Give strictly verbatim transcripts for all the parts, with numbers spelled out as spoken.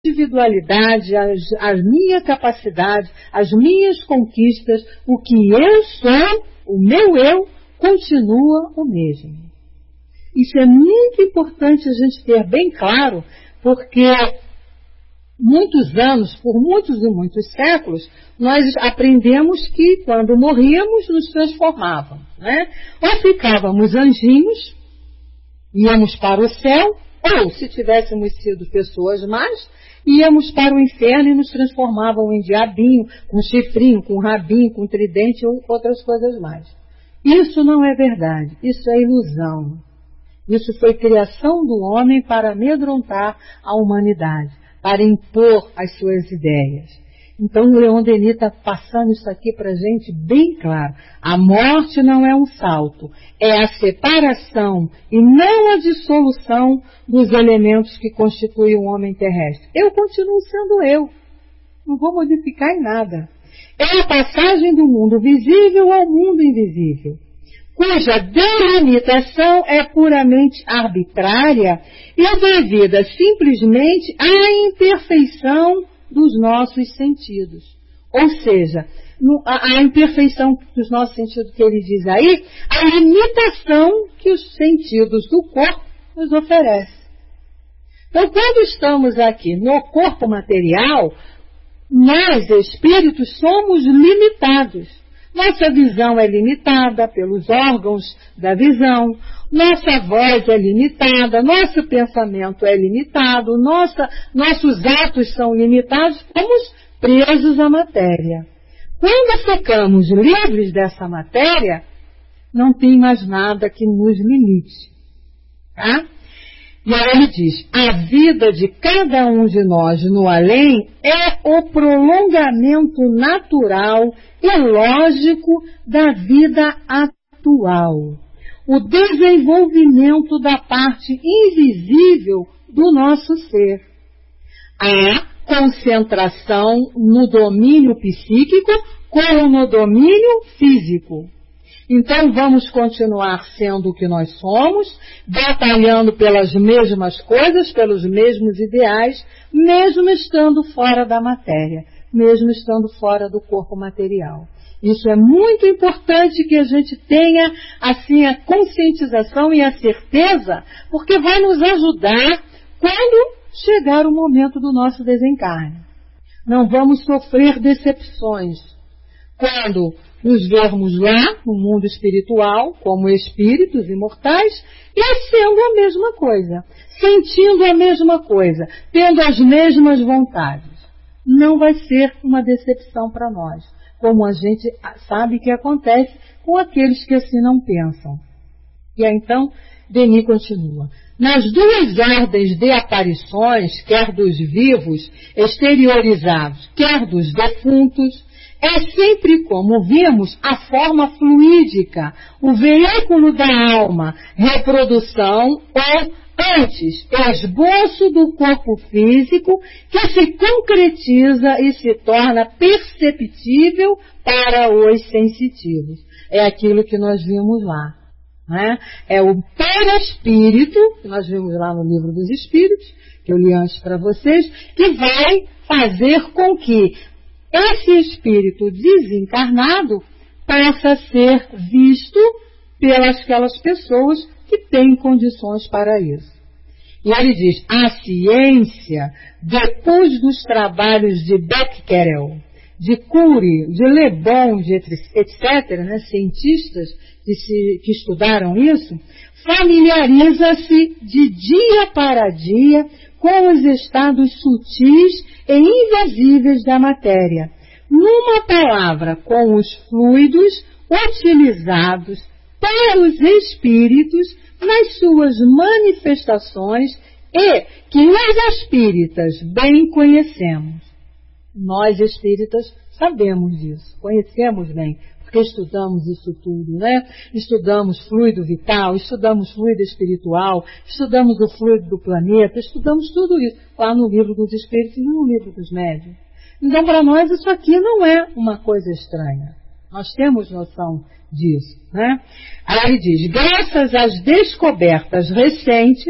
individualidade, a, a minha capacidade, as minhas conquistas, o que eu sou, o meu eu, continua o mesmo. Isso é muito importante a gente ter bem claro, porque muitos anos, por muitos e muitos séculos, nós aprendemos que quando morríamos nos transformávamos, né? Ou ficávamos anjinhos, íamos para o céu, ou se tivéssemos sido pessoas más, íamos para o inferno e nos transformavam em diabinho, com chifrinho, com rabinho, com tridente ou outras coisas mais. Isso não é verdade, isso é ilusão. Isso foi criação do homem para amedrontar a humanidade, para impor as suas ideias. Então o Leon Denis está passando isso aqui para a gente bem claro. A morte não é um salto, é a separação e não a dissolução dos elementos que constituem o homem terrestre. Eu continuo sendo eu, não vou modificar em nada. É a passagem do mundo visível ao mundo invisível, cuja delimitação é puramente arbitrária e devida simplesmente à imperfeição dos nossos sentidos. Ou seja, a, a imperfeição dos nossos sentidos que ele diz aí, a limitação que os sentidos do corpo nos oferecem. Então, quando estamos aqui no corpo material, nós, espíritos, somos limitados. Nossa visão é limitada pelos órgãos da visão, nossa voz é limitada, nosso pensamento é limitado, nossa, nossos atos são limitados, estamos presos à matéria. Quando ficamos livres dessa matéria, não tem mais nada que nos limite. Tá? E aí ele diz, a vida de cada um de nós no além é o prolongamento natural e lógico da vida atual. O desenvolvimento da parte invisível do nosso ser. A concentração no domínio psíquico como no domínio físico. Então vamos continuar sendo o que nós somos, batalhando pelas mesmas coisas, pelos mesmos ideais, mesmo estando fora da matéria, mesmo estando fora do corpo material. Isso é muito importante que a gente tenha assim a conscientização e a certeza, porque vai nos ajudar quando chegar o momento do nosso desencarne. Não vamos sofrer decepções quando nos vermos lá no mundo espiritual, como espíritos imortais, e sendo a mesma coisa, sentindo a mesma coisa, tendo as mesmas vontades. Não vai ser uma decepção para nós, como a gente sabe que acontece com aqueles que assim não pensam. E aí então, Denis continua. Nas duas ordens de aparições, quer dos vivos exteriorizados, quer dos defuntos, é sempre, como vimos, a forma fluídica, o veículo da alma, reprodução ou, antes, esboço do corpo físico que se concretiza e se torna perceptível para os sensitivos. É aquilo que nós vimos lá. Né? É o perispírito, que nós vimos lá no Livro dos Espíritos, que eu li antes para vocês, que vai fazer com que esse espírito desencarnado possa ser visto pelas aquelas pessoas que têm condições para isso. E ele diz, a ciência, depois dos trabalhos de Becquerel, de Curie, de Le Bon, de etcétera, né, cientistas que, se, que estudaram isso, familiariza-se de dia para dia com os estados sutis e invisíveis da matéria. Numa palavra, com os fluidos utilizados pelos espíritos nas suas manifestações e que nós espíritas bem conhecemos. Nós espíritas sabemos disso, conhecemos bem, porque estudamos isso tudo, né? Estudamos fluido vital, estudamos fluido espiritual, estudamos o fluido do planeta, estudamos tudo isso lá no Livro dos Espíritos e no Livro dos Médiuns. Então, para nós, isso aqui não é uma coisa estranha. Nós temos noção disso, né? Aí ele diz, graças às descobertas recentes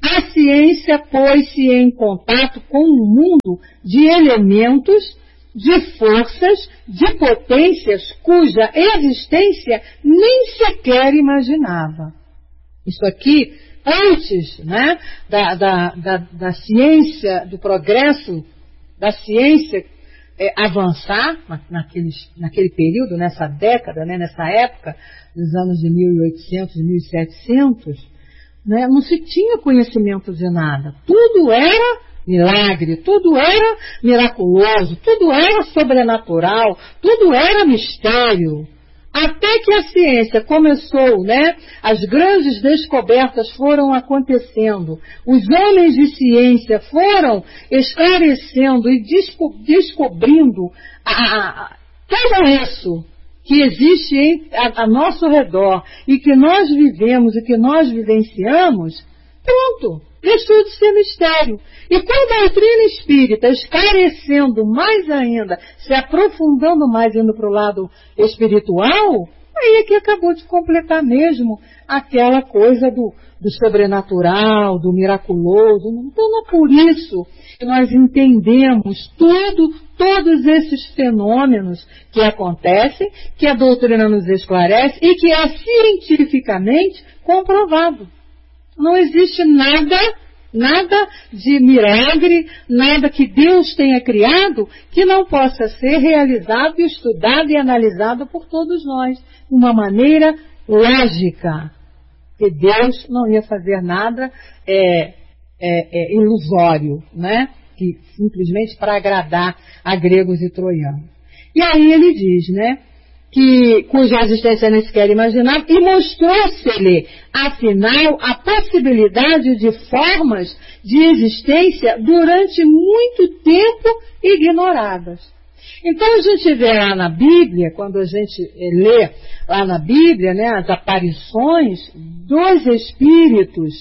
a ciência pôs-se em contato com um mundo de elementos, de forças, de potências cuja existência nem sequer imaginava. Isso aqui, antes, né, da, da, da, da ciência, do progresso da ciência é, avançar naquele, naquele período, nessa década, né, nessa época, dos anos de mil e oitocentos, mil e setecentos, né, não se tinha conhecimento de nada. Tudo era milagre, tudo era miraculoso, tudo era sobrenatural, tudo era mistério. Até que a ciência começou, né? As grandes descobertas foram acontecendo. Os homens de ciência foram esclarecendo e desco descobrindo a, a, tudo isso que existe em, a, a nosso redor e que nós vivemos e que nós vivenciamos. Pronto, deixou de ser mistério. E com a doutrina espírita esclarecendo mais ainda, se aprofundando mais, indo para o lado espiritual, aí é que acabou de completar mesmo aquela coisa do, do sobrenatural, do miraculoso. Então não é por isso que nós entendemos tudo, todos esses fenômenos que acontecem, que a doutrina nos esclarece e que é cientificamente comprovado. Não existe nada, nada de milagre, nada que Deus tenha criado que não possa ser realizado, estudado e analisado por todos nós, de uma maneira lógica. Porque Deus não ia fazer nada é, é, é, ilusório, né? Que, simplesmente para agradar a gregos e troianos. E aí ele diz, né? Que, cuja existência nem sequer imaginava, e mostrou-se-lhe, afinal, a possibilidade de formas de existência durante muito tempo ignoradas. Então a gente vê lá na Bíblia, quando a gente lê lá na Bíblia, né, as aparições dos Espíritos,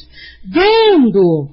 dando...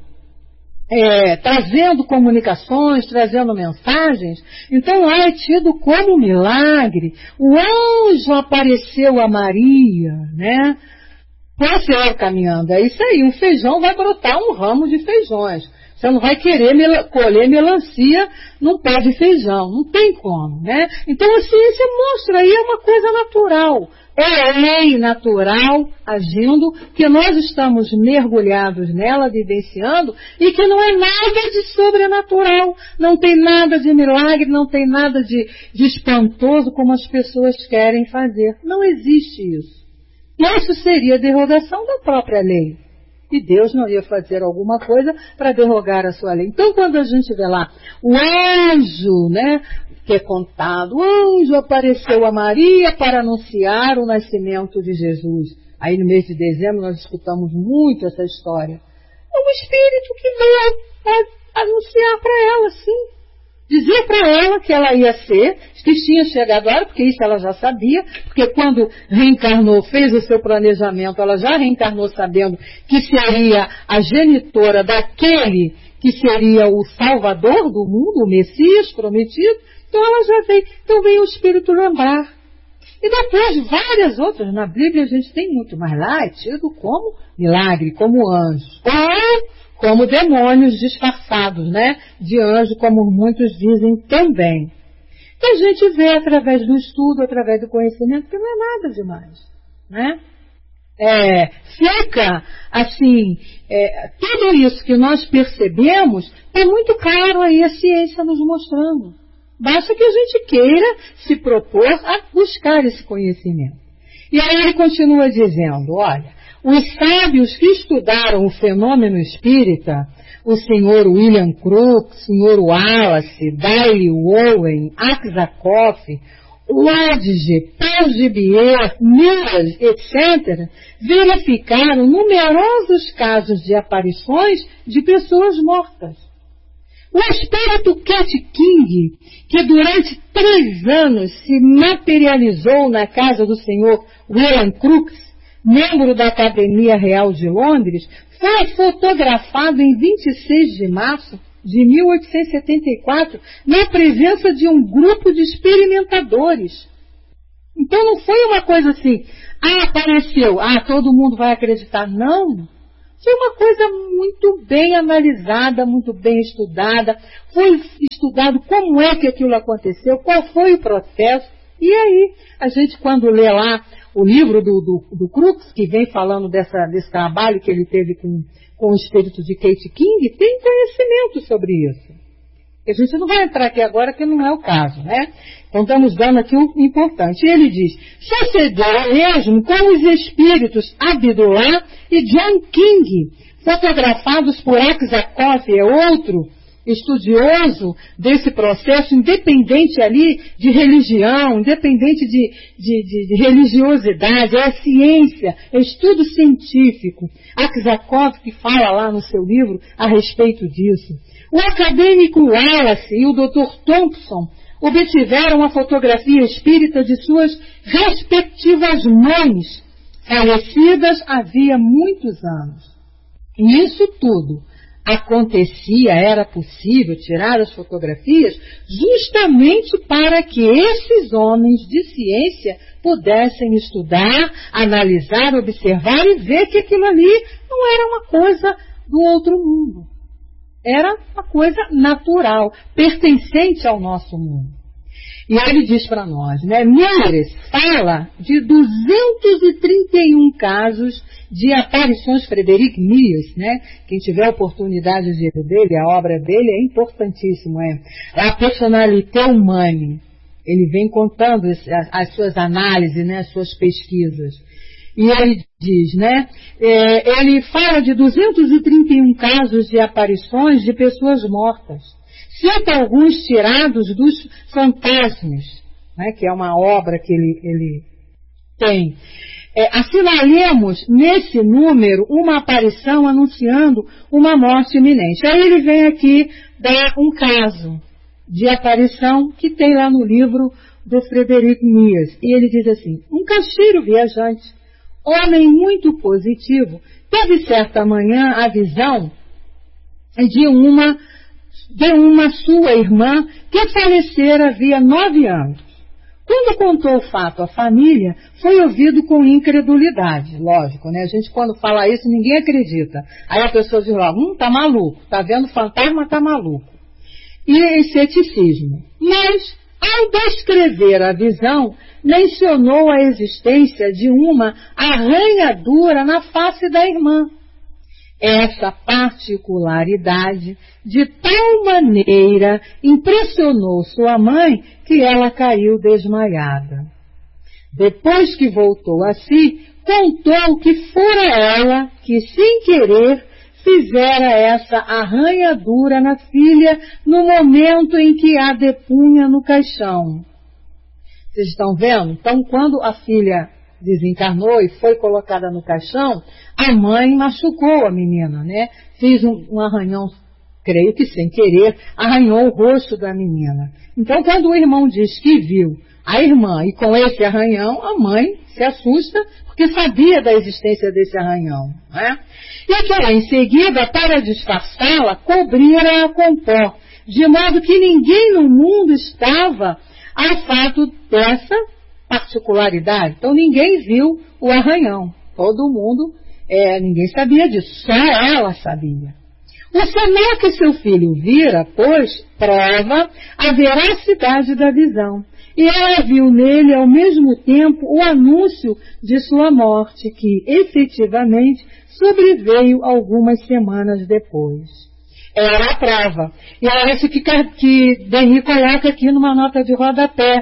É, trazendo comunicações, trazendo mensagens, então lá é tido como milagre. O anjo apareceu a Maria, né? Para ser caminhando, é isso aí, um feijão vai brotar um ramo de feijões. Você não vai querer mel colher melancia num pé de feijão, não tem como, né? Então a ciência mostra aí uma coisa natural. É a lei natural agindo, que nós estamos mergulhados nela, vivenciando, e que não é nada de sobrenatural, não tem nada de milagre, não tem nada de, de espantoso como as pessoas querem fazer. Não existe isso. Isso seria derrogação da própria lei. E Deus não ia fazer alguma coisa para derrogar a sua lei. Então, quando a gente vê lá o anjo, né, que é contado, o anjo apareceu a Maria para anunciar o nascimento de Jesus. Aí no mês de dezembro nós escutamos muito essa história. É um espírito que veio anunciar para ela, sim. Dizer para ela que ela ia ser, que tinha chegado a hora, porque isso ela já sabia, porque quando reencarnou, fez o seu planejamento, ela já reencarnou sabendo que seria a genitora daquele que seria o salvador do mundo, o Messias prometido. Então ela já veio, então veio o Espírito lembrar. E depois várias outras, na Bíblia a gente tem muito, mas lá é tido como milagre, como anjo. Ou como demônios disfarçados, né? De anjo, como muitos dizem também. E a gente vê através do estudo, através do conhecimento, que não é nada demais, né? É, fica, assim, é, tudo isso que nós percebemos é muito claro aí a ciência nos mostrando. Basta que a gente queira se propor a buscar esse conhecimento. E aí ele continua dizendo, olha, os sábios que estudaram o fenômeno espírita, o senhor William Crookes, o senhor Wallace, Daley Owen, Aksakoff, Lodge, Paul Gibier, Mills, etcétera, verificaram numerosos casos de aparições de pessoas mortas. O espírito Cat King, que durante três anos se materializou na casa do senhor William Crookes, membro da Academia Real de Londres, foi fotografado em vinte e seis de março de mil oitocentos e setenta e quatro, na presença de um grupo de experimentadores. Então não foi uma coisa assim, ah, apareceu, ah, todo mundo vai acreditar. Não. Foi uma coisa muito bem analisada, muito bem estudada. Foi estudado como é que aquilo aconteceu, qual foi o processo. E aí, a gente quando lê lá o livro do, do, do Crookes, que vem falando dessa, desse trabalho que ele teve com, com o espírito de Kate King, tem conhecimento sobre isso. A gente não vai entrar aqui agora, que não é o caso, né? Então estamos dando aqui o importante. E ele diz, sucedeu mesmo com os espíritos Abdullah e John King, fotografados por Aksakoff, é outro estudioso desse processo, independente ali de religião, independente de, de, de, de religiosidade, é a ciência, é estudo científico. Aksakoff que fala lá no seu livro a respeito disso. O acadêmico Wallace e o doutor Thompson obtiveram a fotografia espírita de suas respectivas mães, falecidas havia muitos anos. E isso tudo acontecia, era possível tirar as fotografias justamente para que esses homens de ciência pudessem estudar, analisar, observar e ver que aquilo ali não era uma coisa do outro mundo. Era uma coisa natural, pertencente ao nosso mundo. E ele diz para nós, né, Mieres fala de duzentos e trinta e um casos de aparições, Frederic Mies, né? Quem tiver a oportunidade de ler dele, a obra dele é importantíssimo, é a Personalité Humane. Ele vem contando as, as suas análises, né, as suas pesquisas. E ele diz, né, é, ele fala de duzentos e trinta e um casos de aparições de pessoas mortas. Cita alguns tirados dos Fantasmas, né, que é uma obra que ele, ele tem. É, assinalemos nesse número uma aparição anunciando uma morte iminente. Aí ele vem aqui dar um caso de aparição que tem lá no livro do Frederic Mies. E ele diz assim, um caixeiro viajante, homem muito positivo, teve certa manhã a visão de uma, de uma sua irmã que falecera havia nove anos. Quando contou o fato à família, foi ouvido com incredulidade, lógico, né? A gente quando fala isso, ninguém acredita. Aí a pessoa diz lá, hum, tá maluco, tá vendo fantasma, tá maluco. E ceticismo. Mas, ao descrever a visão, mencionou a existência de uma arranhadura na face da irmã. Essa particularidade de tal maneira impressionou sua mãe que ela caiu desmaiada. Depois que voltou a si, contou que fora ela que, sem querer, fizera essa arranhadura na filha no momento em que a depunha no caixão. Vocês estão vendo? Então, quando a filha desencarnou e foi colocada no caixão, a mãe machucou a menina, né? Fez um, um arranhão, creio que sem querer, arranhou o rosto da menina. Então, quando o irmão diz que viu a irmã e com esse arranhão, a mãe se assusta porque sabia da existência desse arranhão, né? E que ela, em seguida, para disfarçá-la, cobrira-a com pó, de modo que ninguém no mundo estava a fato dessa particularidade. Então ninguém viu o arranhão. Todo mundo, é, ninguém sabia disso. Só ela sabia. O sinal que seu filho vira, pois, prova a veracidade da visão. E ela viu nele, ao mesmo tempo, o anúncio de sua morte, que, efetivamente, sobreveio algumas semanas depois. Era a prova. E é isso que, que Denis coloca aqui numa nota de rodapé,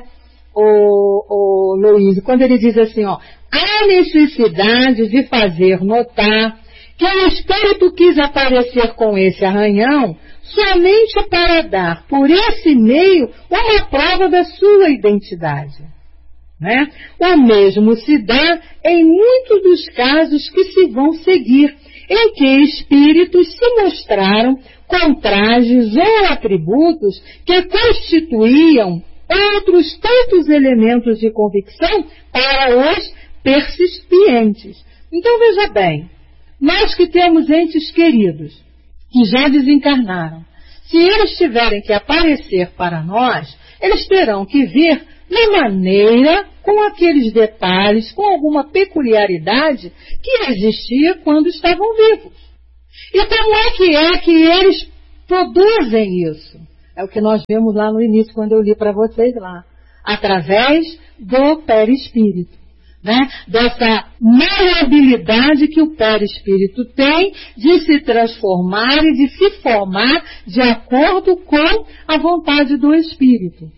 o, o Luiz, quando ele diz assim, ó, há necessidade de fazer notar que o espírito quis aparecer com esse arranhão somente para dar, por esse meio, uma prova da sua identidade. Né? O mesmo se dá em muitos dos casos que se vão seguir, em que espíritos se mostraram com trajes ou atributos que constituíam outros tantos elementos de convicção para os persistientes. Então veja bem, nós que temos entes queridos, que já desencarnaram, se eles tiverem que aparecer para nós, eles terão que vir na maneira, com aqueles detalhes, com alguma peculiaridade que existia quando estavam vivos. E como é que é que eles produzem isso? É o que nós vimos lá no início, quando eu li para vocês lá. Através do perispírito. Né? Dessa maleabilidade que o perispírito tem de se transformar e de se formar de acordo com a vontade do espírito.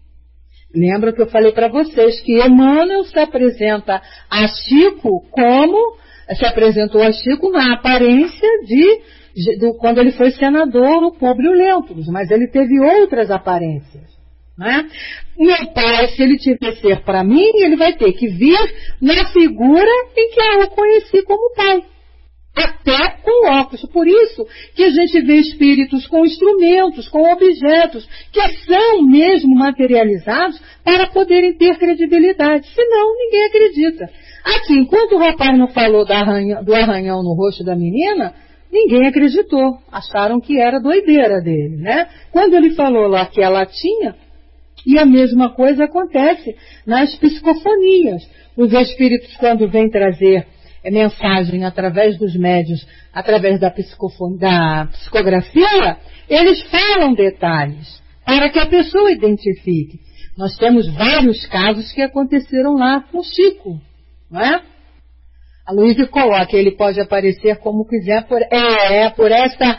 Lembra que eu falei para vocês que Emmanuel se apresenta a Chico como, se apresentou a Chico na aparência de, de quando ele foi senador, o Públio Lentulus, mas ele teve outras aparências. Né? Meu pai, se ele tiver ser para mim, ele vai ter que vir na figura em que eu o conheci como pai. Até com óculos. Por isso que a gente vê espíritos com instrumentos, com objetos, que são mesmo materializados para poderem ter credibilidade. Senão, ninguém acredita. Aqui, enquanto o rapaz não falou do arranhão, do arranhão no rosto da menina, ninguém acreditou. Acharam que era doideira dele, né? Quando ele falou lá que ela tinha, e a mesma coisa acontece nas psicofonias. Os espíritos, quando vêm trazer é, mensagem através dos médios, através da, psicofonia, da psicografia, eles falam detalhes para que a pessoa identifique. Nós temos vários casos que aconteceram lá com Chico, não é? A Luísa coloca, ele pode aparecer como quiser, por, é, é, por essa,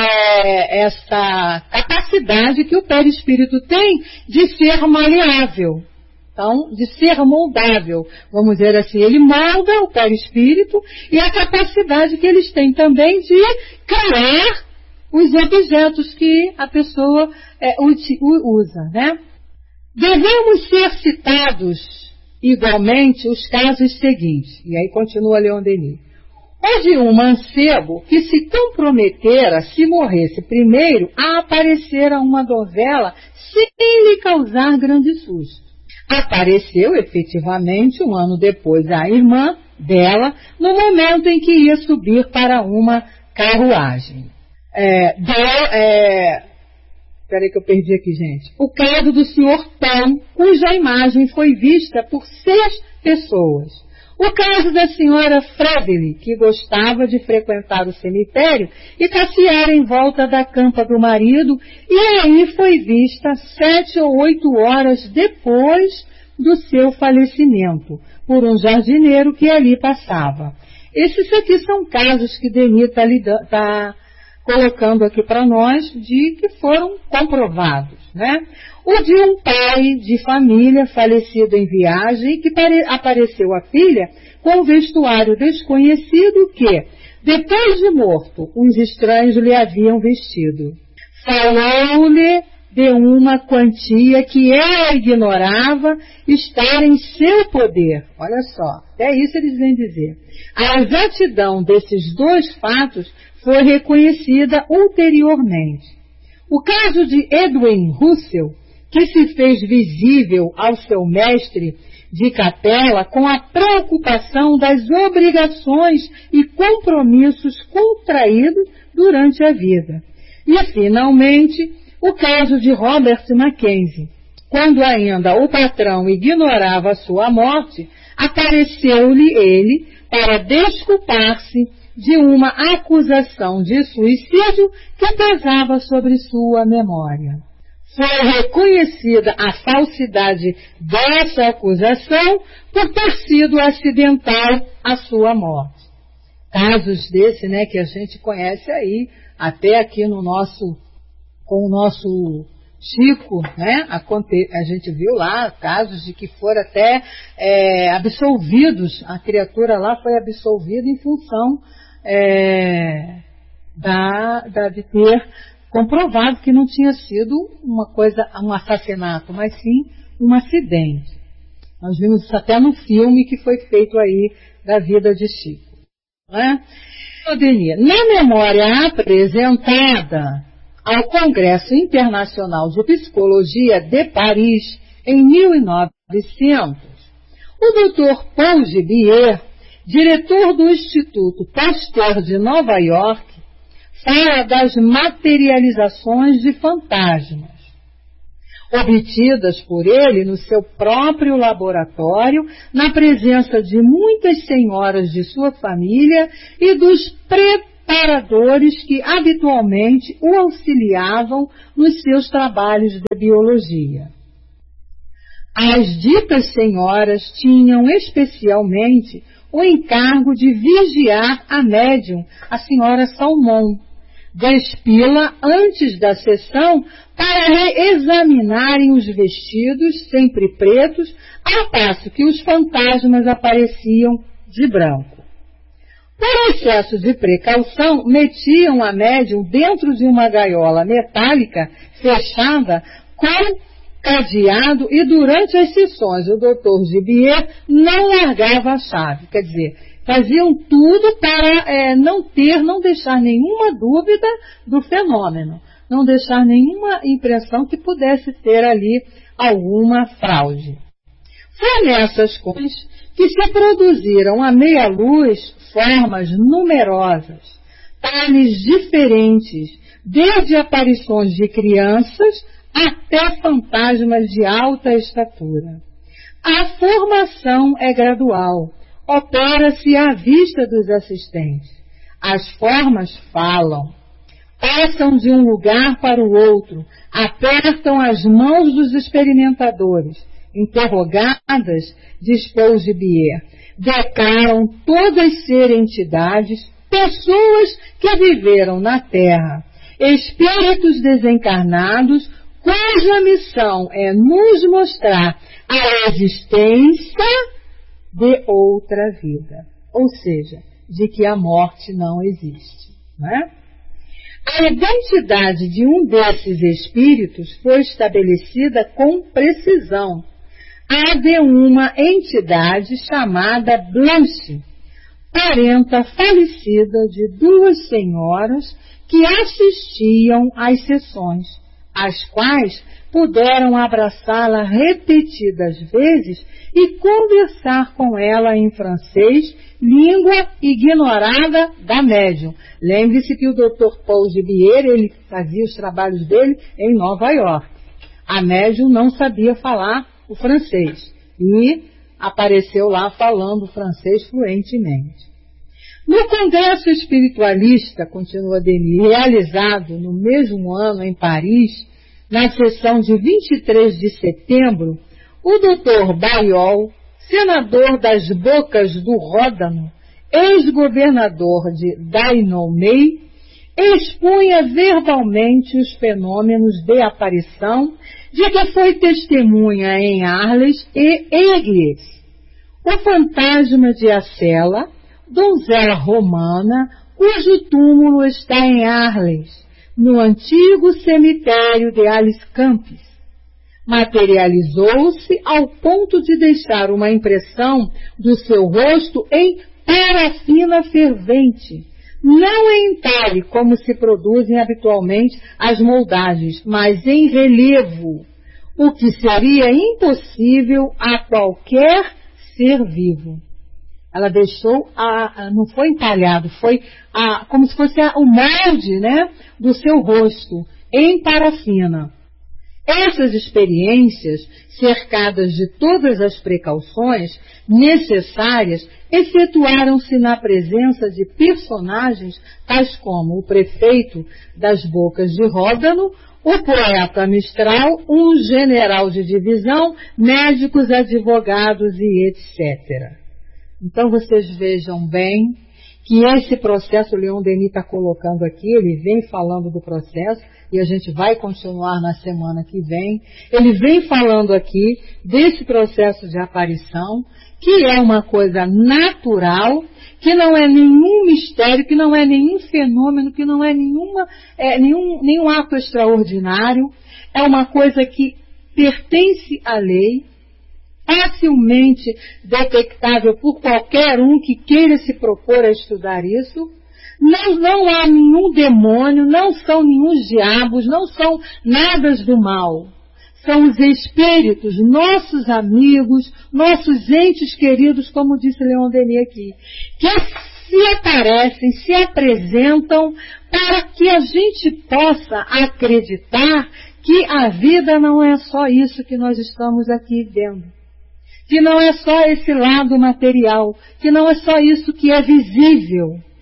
é, essa capacidade que o perispírito tem de ser maleável, então, de ser moldável, vamos dizer assim. Ele molda o perispírito e a capacidade que eles têm também de criar os objetos que a pessoa é, usa, né? Devemos ser citados igualmente os casos seguintes, e aí continua Leon Denis. Houve um mancebo que se comprometera, se morresse primeiro, a aparecer a uma donzela sem lhe causar grande susto. Apareceu efetivamente um ano depois a irmã dela, no momento em que ia subir para uma carruagem. É, da, é, Peraí que eu perdi aqui, gente. O caso do senhor Tom, cuja imagem foi vista por seis pessoas. O caso da senhora Fredley, que gostava de frequentar o cemitério e passear em volta da campa do marido, e aí foi vista sete ou oito horas depois do seu falecimento, por um jardineiro que ali passava. Esses aqui são casos que Denis está colocando aqui para nós, de que foram comprovados, né? O de um pai de família falecido em viagem, que pare, apareceu a filha com um vestuário desconhecido que, depois de morto, os estranhos lhe haviam vestido. Falou-lhe de uma quantia que ela ignorava estar em seu poder. Olha só, até isso eles vêm dizer. A exatidão desses dois fatos foi reconhecida ulteriormente. O caso de Edwin Russell, que se fez visível ao seu mestre de capela com a preocupação das obrigações e compromissos contraídos durante a vida. E, finalmente, o caso de Robert Mackenzie, quando ainda o patrão ignorava a sua morte, apareceu-lhe ele para desculpar-se de uma acusação de suicídio que pesava sobre sua memória. Foi reconhecida a falsidade dessa acusação por ter sido acidental a sua morte. Casos desse, né, que a gente conhece aí, até aqui no nosso, com o nosso Chico, né, a, a gente viu lá casos de que foram até é, absolvidos, a criatura lá foi absolvida em função É, da, da, de ter comprovado que não tinha sido uma coisa, um assassinato, mas sim um acidente. Nós vimos isso até no filme que foi feito aí da vida de Chico. Né? Na memória apresentada ao Congresso Internacional de Psicologia de Paris em mil e novecentos, o doutor Paul Gibier, diretor do Instituto Pasteur de Nova York, fala das materializações de fantasmas, obtidas por ele no seu próprio laboratório, na presença de muitas senhoras de sua família e dos amparadores que habitualmente o auxiliavam nos seus trabalhos de biologia. As ditas senhoras tinham especialmente o encargo de vigiar a médium, a senhora Salmon, despi-la antes da sessão para examinarem os vestidos, sempre pretos, ao passo que os fantasmas apareciam de branco. Por excesso de precaução, metiam a médium dentro de uma gaiola metálica fechada com cadeado e durante as sessões o doutor Gibier não largava a chave. Quer dizer, faziam tudo para é, não ter, não deixar nenhuma dúvida do fenômeno, não deixar nenhuma impressão que pudesse ter ali alguma fraude. Foi nessas coisas que se produziram à meia luz formas numerosas, tales diferentes, desde aparições de crianças até fantasmas de alta estatura. A formação é gradual, opera-se à vista dos assistentes. As formas falam, passam de um lugar para o outro, apertam as mãos dos experimentadores. Interrogadas, diz Paul Gibier, declaram todas ser entidades, pessoas que viveram na Terra, espíritos desencarnados, cuja missão é nos mostrar a existência de outra vida, ou seja, de que a morte não existe, não é? A identidade de um desses espíritos foi estabelecida com precisão, a de uma entidade chamada Blanche, parenta falecida de duas senhoras que assistiam às sessões, as quais puderam abraçá-la repetidas vezes e conversar com ela em francês, língua ignorada da médium. Lembre-se que o doutor Paul Gibier, ele fazia os trabalhos dele em Nova York. A médium não sabia falar o francês e apareceu lá falando francês fluentemente. No Congresso Espiritualista, continua Denis, realizado no mesmo ano em Paris, na sessão de vinte e três de setembro, o doutor Bayol, senador das Bocas do Ródano, ex-governador de Dainomei, expunha verbalmente os fenômenos de aparição de que foi testemunha em Arles e em Église. O fantasma de Acela, donzela romana, cujo túmulo está em Arles, no antigo cemitério de Aliscampes, materializou-se ao ponto de deixar uma impressão do seu rosto em parafina fervente, não em entalhe como se produzem habitualmente as moldagens, mas em relevo, o que seria impossível a qualquer ser vivo. Ela deixou, a, a, não foi entalhado, foi a, como se fosse a, o molde, né, do seu rosto, em parafina. Essas experiências, cercadas de todas as precauções necessárias, efetuaram-se na presença de personagens tais como o prefeito das Bocas de Ródano, o poeta Mistral, um general de divisão, médicos, advogados e etcétera. Então vocês vejam bem que esse processo, o Leon Denis está colocando aqui, ele vem falando do processo, e a gente vai continuar na semana que vem, ele vem falando aqui desse processo de aparição, que é uma coisa natural, que não é nenhum mistério, que não é nenhum fenômeno, que não é, nenhuma, é nenhum, nenhum ato extraordinário, é uma coisa que pertence à lei, facilmente detectável por qualquer um que queira se propor a estudar isso. Não, não há nenhum demônio, não são nenhum diabos, não são nada do mal. São os espíritos, nossos amigos, nossos entes queridos, como disse Leon Denis aqui, que se aparecem, se apresentam para que a gente possa acreditar que a vida não é só isso que nós estamos aqui vendo. Que não é só esse lado material, que não é só isso que é visível,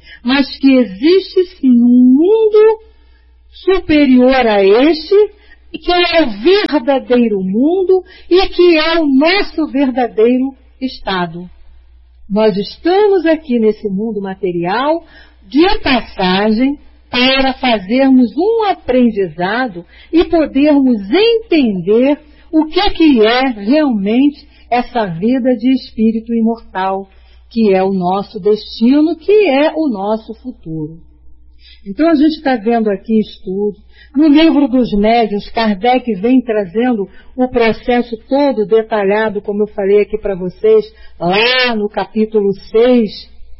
mas que existe sim um mundo superior a este, que é o verdadeiro mundo e que é o nosso verdadeiro estado. Nós estamos aqui nesse mundo material de passagem para fazermos um aprendizado e podermos entender o que é que é realmente essa vida de espírito imortal, que é o nosso destino, que é o nosso futuro. Então a gente está vendo aqui estudos. No livro dos médiuns, Kardec vem trazendo o processo todo detalhado, como eu falei aqui para vocês, lá no capítulo seis,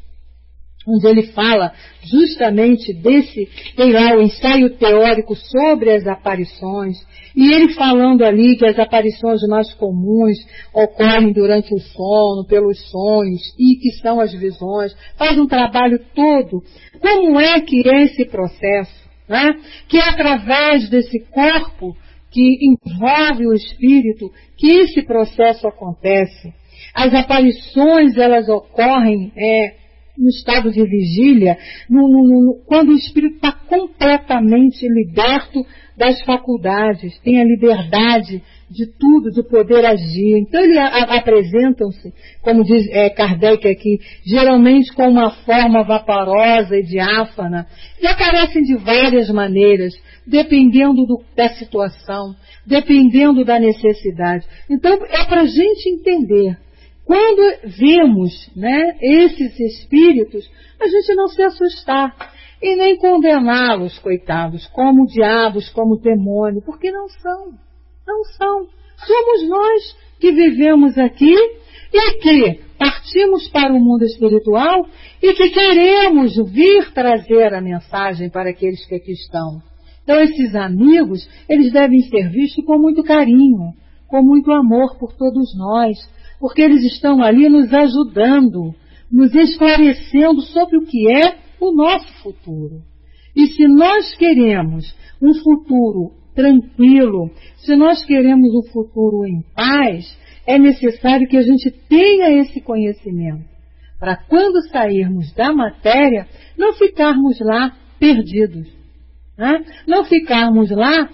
onde ele fala justamente desse, tem lá o ensaio teórico sobre as aparições, e ele falando ali que as aparições mais comuns ocorrem durante o sono, pelos sonhos, e que são as visões, faz um trabalho todo. Como é que é esse processo? Né? Que é através desse corpo que envolve o espírito que esse processo acontece. As aparições, elas ocorrem é, no estado de vigília, no, no, no, quando o espírito está completamente liberto das faculdades, tem a liberdade de tudo, de poder agir. Então, eles apresentam-se, como diz é, Kardec aqui, geralmente com uma forma vaporosa e diáfana, e aparecem de várias maneiras, dependendo do, da situação, dependendo da necessidade. Então, é para a gente entender. Quando vemos, né, esses espíritos, a gente não se assustar e nem condená-los, coitados, como diabos, como demônio, porque não são. Não são. Somos nós que vivemos aqui e que partimos para o mundo espiritual e que queremos vir trazer a mensagem para aqueles que aqui estão. Então, esses amigos, eles devem ser vistos com muito carinho, com muito amor por todos nós, porque eles estão ali nos ajudando, nos esclarecendo sobre o que é o nosso futuro. E se nós queremos um futuro tranquilo, se nós queremos um futuro em paz, é necessário que a gente tenha esse conhecimento, para quando sairmos da matéria, não ficarmos lá perdidos, né? Não ficarmos lá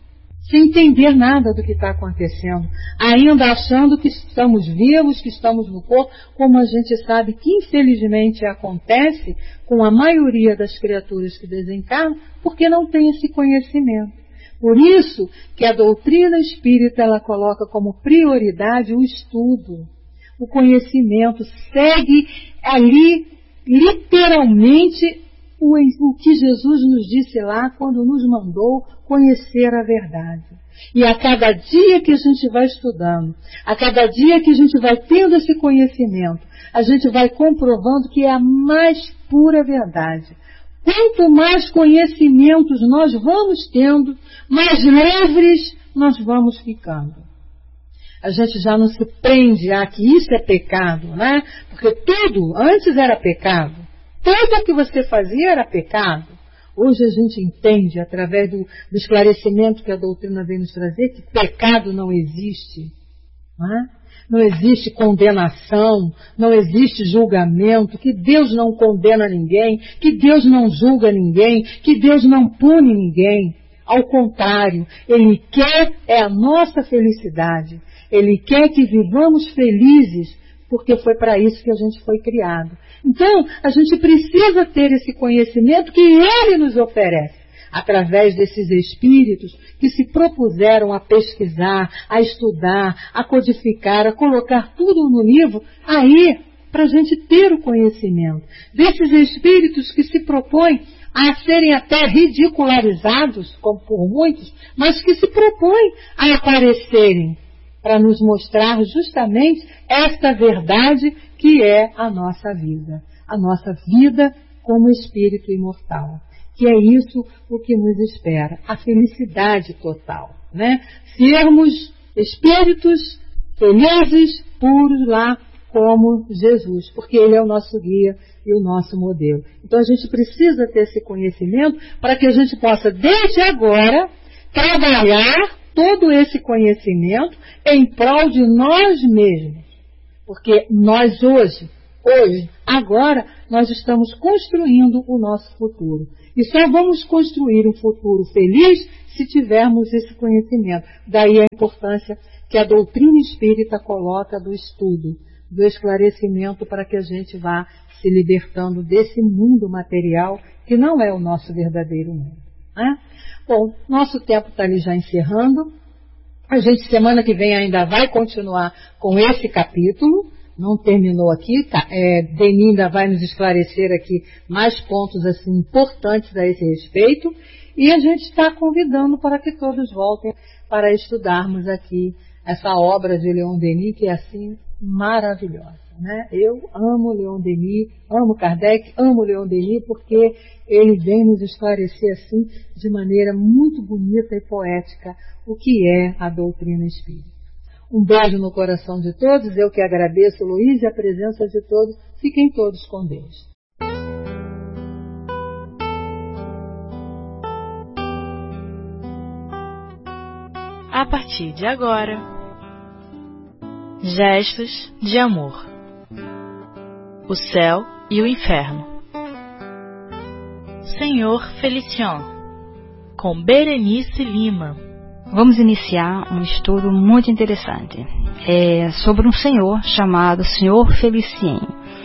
sem entender nada do que está acontecendo, ainda achando que estamos vivos, que estamos no corpo, como a gente sabe que infelizmente acontece com a maioria das criaturas que desencarnam, porque não tem esse conhecimento. Por isso que a doutrina espírita ela coloca como prioridade o estudo, o conhecimento, segue ali literalmente o, o que Jesus nos disse lá quando nos mandou conhecer a verdade. E a cada dia que a gente vai estudando, a cada dia que a gente vai tendo esse conhecimento, a gente vai comprovando que é a mais pura verdade. Quanto mais conhecimentos nós vamos tendo, mais livres nós vamos ficando. A gente já não se prende a que isso é pecado, né? Porque tudo antes era pecado. Tudo que você fazia era pecado. Hoje a gente entende, através do, do esclarecimento que a doutrina vem nos trazer, que pecado não existe. Não é? Não existe condenação, não existe julgamento, que Deus não condena ninguém, que Deus não julga ninguém, que Deus não pune ninguém. Ao contrário, Ele quer é a nossa felicidade. Ele quer que vivamos felizes, porque foi para isso que a gente foi criado. Então, a gente precisa ter esse conhecimento que Ele nos oferece, através desses espíritos que se propuseram a pesquisar, a estudar, a codificar, a colocar tudo no livro, aí, para a gente ter o conhecimento. Desses espíritos que se propõem a serem até ridicularizados, como por muitos, mas que se propõem a aparecerem para nos mostrar justamente esta verdade que é a nossa vida, a nossa vida como espírito imortal. Que é isso o que nos espera, a felicidade total, né? Sermos espíritos felizes, puros lá como Jesus, porque Ele é o nosso guia e o nosso modelo. Então a gente precisa ter esse conhecimento para que a gente possa, desde agora, trabalhar todo esse conhecimento em prol de nós mesmos. Porque nós hoje hoje, agora, nós estamos construindo o nosso futuro. E só vamos construir um futuro feliz se tivermos esse conhecimento. Daí a importância que a doutrina espírita coloca do estudo, do esclarecimento, para que a gente vá se libertando desse mundo material que não é o nosso verdadeiro mundo. Né? Bom, nosso tempo está ali já encerrando. A gente, semana que vem, ainda vai continuar com esse capítulo. Não terminou aqui, tá? É, Denis ainda vai nos esclarecer aqui mais pontos assim, importantes a esse respeito. E a gente está convidando para que todos voltem para estudarmos aqui essa obra de Leon Denis, que é assim maravilhosa. Né? Eu amo Leon Denis, amo Kardec, amo Leon Denis, porque ele vem nos esclarecer assim, de maneira muito bonita e poética, o que é a doutrina espírita. Um beijo no coração de todos, eu que agradeço, Luiz, e a presença de todos. Fiquem todos com Deus. A partir de agora, gestos de amor. O céu e o inferno. Senhor Felician, com Berenice Lima. Vamos iniciar um estudo muito interessante. É sobre um senhor chamado Senhor Felicien.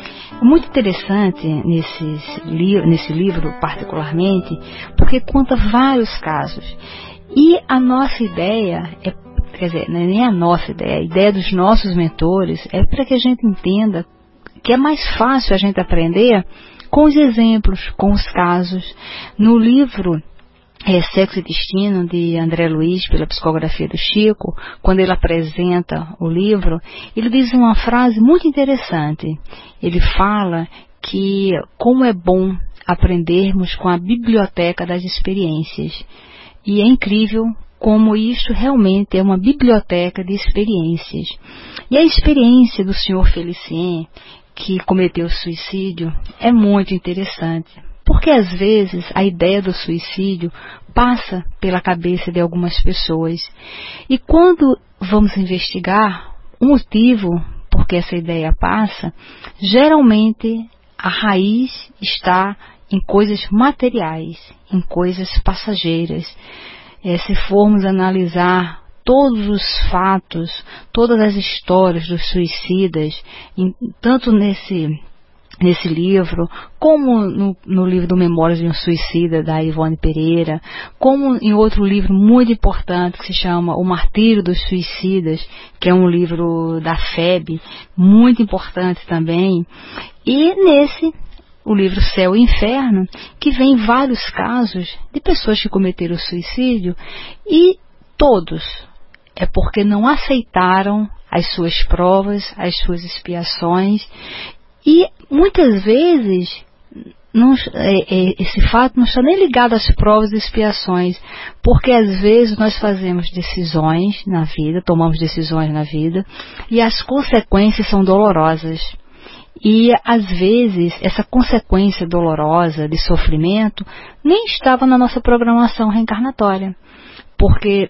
É muito interessante nesse, nesse livro, particularmente, porque conta vários casos. E a nossa ideia, é, quer dizer, não é nem a nossa ideia, a ideia dos nossos mentores é para que a gente entenda que é mais fácil a gente aprender com os exemplos, com os casos. No livro É, Sexo e Destino, de André Luiz, pela psicografia do Chico, quando ele apresenta o livro, ele diz uma frase muito interessante. Ele fala que como é bom aprendermos com a biblioteca das experiências. E é incrível como isto realmente é uma biblioteca de experiências. E a experiência do senhor Felicien, que cometeu suicídio, é muito interessante. Porque às vezes a ideia do suicídio passa pela cabeça de algumas pessoas. E quando vamos investigar o motivo por que essa ideia passa, geralmente a raiz está em coisas materiais, em coisas passageiras. É, se formos analisar todos os fatos, todas as histórias dos suicidas, em, tanto nesse... nesse livro, como no, no livro do Memórias de um Suicida, da Ivone Pereira, como em outro livro muito importante que se chama O Martírio dos Suicidas, que é um livro da F E B, muito importante também, e nesse, o livro Céu e Inferno, que vem vários casos de pessoas que cometeram suicídio, e todos é porque não aceitaram as suas provas, as suas expiações. E muitas vezes não, é, é, esse fato não está nem ligado às provas e expiações, porque às vezes nós fazemos decisões na vida, tomamos decisões na vida, e as consequências são dolorosas. E às vezes essa consequência dolorosa de sofrimento nem estava na nossa programação reencarnatória, porque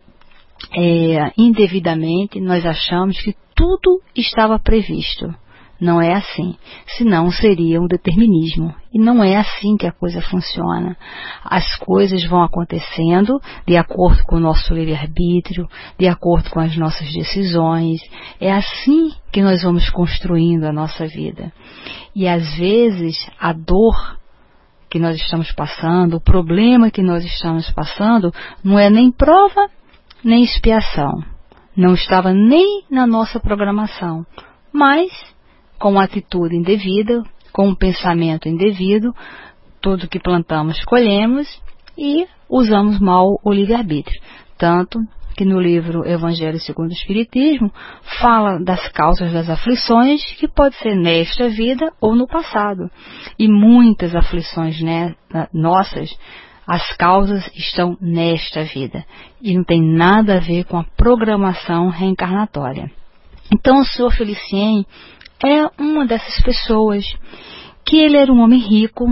é, indevidamente nós achamos que tudo estava previsto. Não é assim, senão seria um determinismo. E não é assim que a coisa funciona. As coisas vão acontecendo de acordo com o nosso livre-arbítrio, de acordo com as nossas decisões. É assim que nós vamos construindo a nossa vida. E às vezes a dor que nós estamos passando, o problema que nós estamos passando, não é nem prova, nem expiação. Não estava nem na nossa programação. Mas com a atitude indevida, com o pensamento indevido, tudo que plantamos colhemos e usamos mal o livre-arbítrio. Tanto que no livro Evangelho segundo o Espiritismo fala das causas das aflições, que pode ser nesta vida ou no passado. E muitas aflições, né, nossas, as causas estão nesta vida. E não tem nada a ver com a programação reencarnatória. Então o senhor Felicien é uma dessas pessoas, que ele era um homem rico,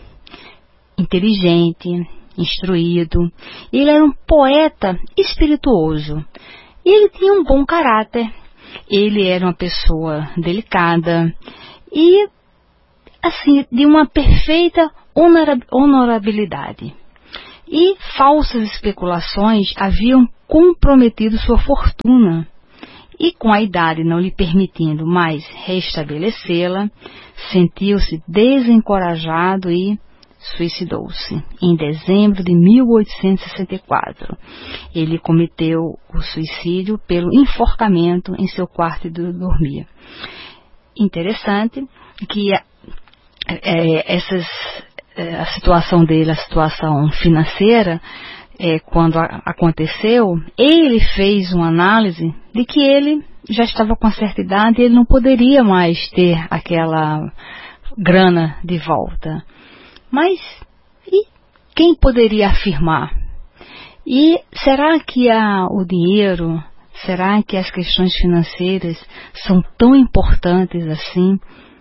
inteligente, instruído, ele era um poeta espirituoso, e ele tinha um bom caráter, ele era uma pessoa delicada, e assim, de uma perfeita honorabilidade. E falsas especulações haviam comprometido sua fortuna. E com a idade não lhe permitindo mais restabelecê-la, sentiu-se desencorajado e suicidou-se em dezembro de mil oitocentos e sessenta e quatro. Ele cometeu o suicídio pelo enforcamento em seu quarto de dormir. Interessante que é, essas, é, a situação dele, a situação financeira, é, quando a, aconteceu, ele fez uma análise de que ele já estava com certa idade e ele não poderia mais ter aquela grana de volta. Mas e quem poderia afirmar? E será que a, o dinheiro, será que as questões financeiras são tão importantes assim?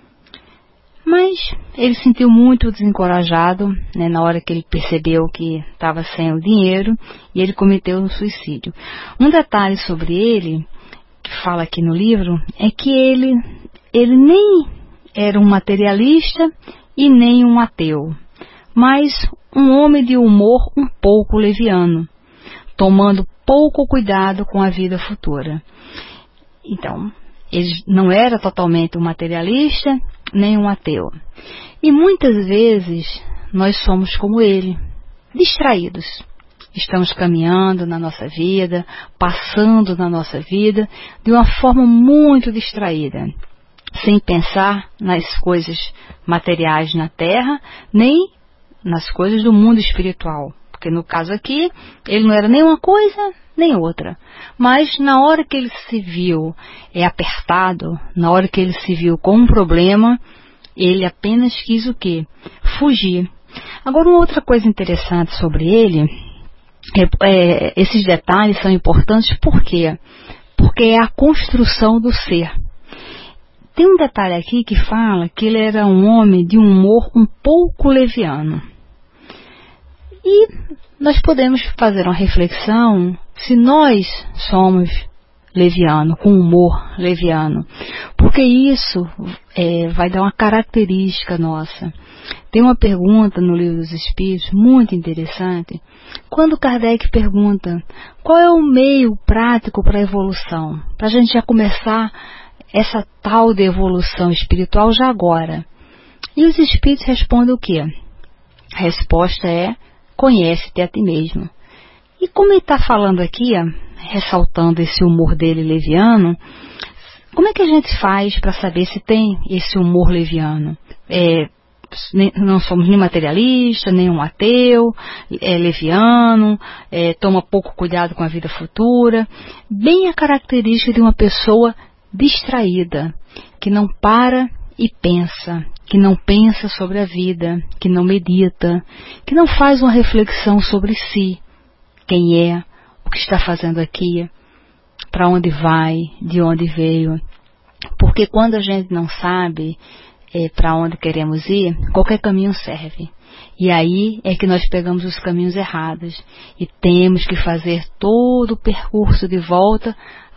Mas ele se sentiu muito desencorajado, né, na hora que ele percebeu que estava sem o dinheiro, e ele cometeu um suicídio. Um detalhe sobre ele, que fala aqui no livro, é que ele, ele nem era um materialista e nem um ateu, mas um homem de humor um pouco leviano, tomando pouco cuidado com a vida futura. Então, ele não era totalmente um materialista, nem um ateu. E muitas vezes nós somos como ele, distraídos. Estamos caminhando na nossa vida, passando na nossa vida, de uma forma muito distraída, sem pensar nas coisas materiais na terra, nem nas coisas do mundo espiritual. Porque no caso aqui, ele não era nem uma coisa, nem outra. Mas na hora que ele se viu é, apertado, na hora que ele se viu com um problema, ele apenas quis o quê? Fugir. Agora, uma outra coisa interessante sobre ele, é, é, esses detalhes são importantes por quê? Porque é a construção do ser. Tem um detalhe aqui que fala que ele era um homem de um humor um pouco leviano. E nós podemos fazer uma reflexão se nós somos leviano, com humor leviano, porque isso é, vai dar uma característica nossa. Tem uma pergunta no Livro dos Espíritos muito interessante, quando Kardec pergunta qual é o meio prático para a evolução, para a gente já começar essa tal de evolução espiritual já agora. E os Espíritos respondem o quê? A resposta é: conhece-te a ti mesmo. E como ele está falando aqui, ressaltando esse humor dele leviano, como é que a gente faz para saber se tem esse humor leviano? É, não somos nem materialista, nem um ateu, é leviano, é, toma pouco cuidado com a vida futura. Bem a característica de uma pessoa distraída, que não para e pensa, que não pensa sobre a vida, que não medita, que não faz uma reflexão sobre si, quem é, o que está fazendo aqui, para onde vai, de onde veio. Porque quando a gente não sabe é, para onde queremos ir, qualquer caminho serve. E aí é que nós pegamos os caminhos errados e temos que fazer todo o percurso de volta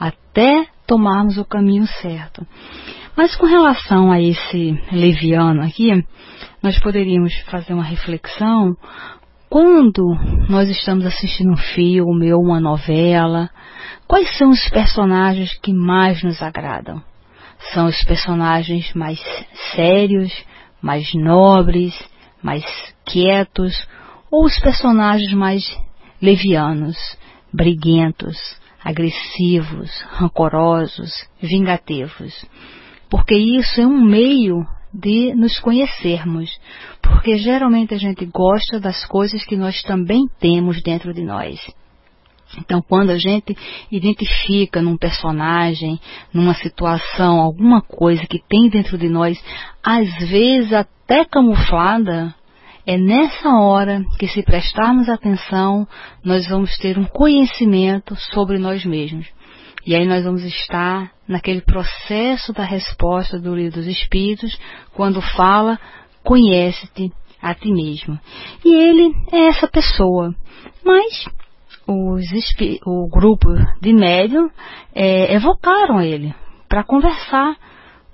até tomarmos o caminho certo. Mas com relação a esse leviano aqui, nós poderíamos fazer uma reflexão quando nós estamos assistindo um filme ou uma novela. Quais são os personagens que mais nos agradam? São os personagens mais sérios, mais nobres, mais quietos, ou os personagens mais levianos, briguentos, agressivos, rancorosos, vingativos? Porque isso é um meio de nos conhecermos, porque geralmente a gente gosta das coisas que nós também temos dentro de nós. Então, quando a gente identifica num personagem, numa situação, alguma coisa que tem dentro de nós, às vezes até camuflada, é nessa hora que, se prestarmos atenção, nós vamos ter um conhecimento sobre nós mesmos. E aí nós vamos estar naquele processo da resposta do Livro dos Espíritos, quando fala, conhece-te a ti mesmo. E ele é essa pessoa. Mas os, o grupo de médium é, evocaram ele para conversar,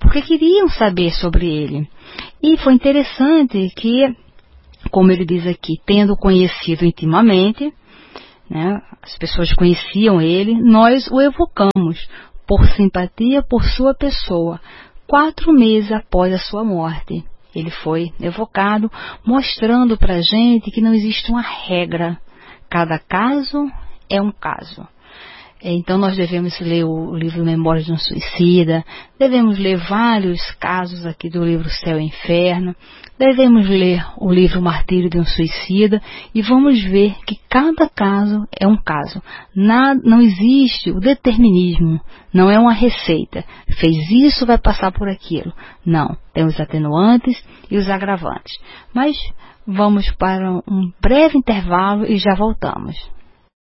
porque queriam saber sobre ele. E foi interessante que, como ele diz aqui, tendo conhecido intimamente, né, as pessoas conheciam ele, nós o evocamos por simpatia por sua pessoa, quatro meses após a sua morte. Ele foi evocado, mostrando para a gente que não existe uma regra. Cada caso é um caso. Então nós devemos ler o livro Memórias de um Suicida, devemos ler vários casos aqui do livro Céu e Inferno, devemos ler o livro Martírio de um Suicida e vamos ver que cada caso é um caso. Nada, não existe o determinismo, não é uma receita. Fez isso, vai passar por aquilo. Não, tem os atenuantes e os agravantes. Mas vamos para um breve intervalo e já voltamos.